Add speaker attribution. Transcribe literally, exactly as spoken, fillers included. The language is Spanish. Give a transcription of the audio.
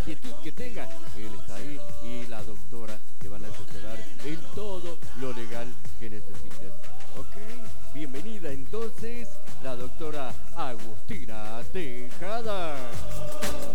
Speaker 1: inquietud que tenga, él está ahí y la doctora te van a asesorar en todo lo legal que necesites. Ok, bienvenida entonces la doctora Agustina Tejada.